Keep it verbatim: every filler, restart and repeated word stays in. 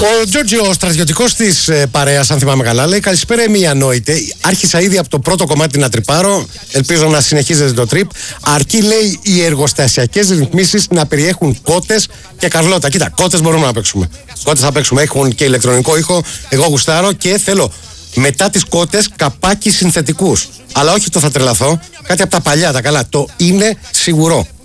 Ο Τζόρτζι, ο στρατιωτικός της ε, παρέας, αν θυμάμαι καλά, λέει: καλησπέρα, είμαι η ανόητε. Άρχισα ήδη από το πρώτο κομμάτι να τρυπάρω. Ελπίζω να συνεχίζετε το τρυπ. Αρκεί, λέει, οι εργοστασιακές ρυθμίσεις να περιέχουν κότες και καρλώτα. Κοίτα, κότες μπορούμε να παίξουμε. Κότες θα παίξουμε. Έχουν και ηλεκτρονικό ήχο. Εγώ γουστάρω και θέλω μετά τις κότες καπάκι συνθετικούς. Αλλά όχι το θα τρελαθώ. Κάτι από τα παλιά, τα καλά. Το είναι σίγουρο.